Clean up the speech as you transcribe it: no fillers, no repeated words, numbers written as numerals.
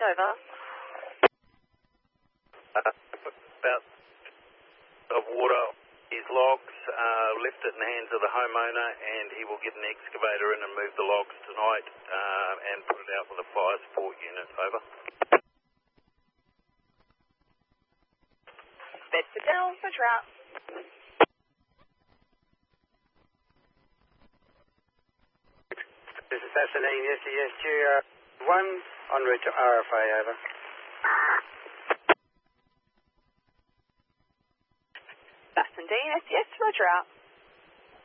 over. About of water, his logs, left it in the hands of the homeowner, and he will get an excavator in and move the logs tonight and put it out with a fire support unit. Over. Bedford Downs, Roger out. This is Vaseline, SESG 1, en route to RFA, over. Bassendean, SES, Roger out.